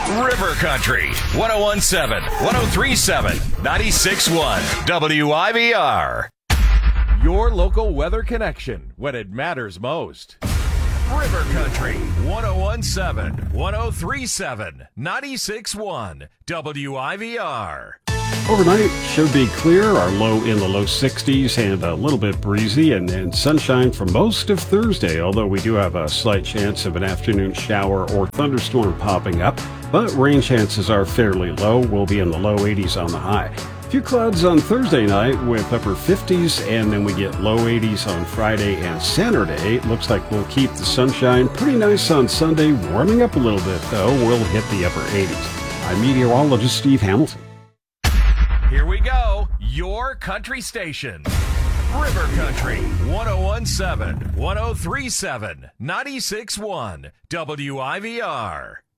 River Country, 1017, 1037, 96.1, WIVR. Your local weather connection when it matters most. River Country, 1017, 1037, 96.1, WIVR. Overnight should be clear, our low in the low 60s and a little bit breezy, and sunshine for most of Thursday, although we do have a slight chance of an afternoon shower or thunderstorm popping up, but rain chances are fairly low. We'll be in the low 80s on the high. A few clouds on Thursday night with upper 50s, and then we get low 80s on Friday and Saturday. Looks like we'll keep the sunshine pretty nice on Sunday, warming up a little bit though. We'll hit the upper 80s. I'm meteorologist Steve Hamilton. Here we go, your country station. River Country, 1017, 1037, 96.1, WIVR.